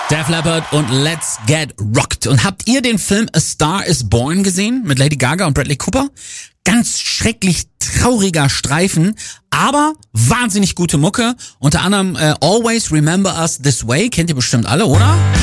Def Leppard und Let's Get Rocked. Und habt ihr den Film A Star is Born gesehen mit Lady Gaga und Bradley Cooper? Ganz schrecklich trauriger Streifen, aber wahnsinnig gute Mucke. Unter anderem Always Remember Us This Way, kennt ihr bestimmt alle, oder?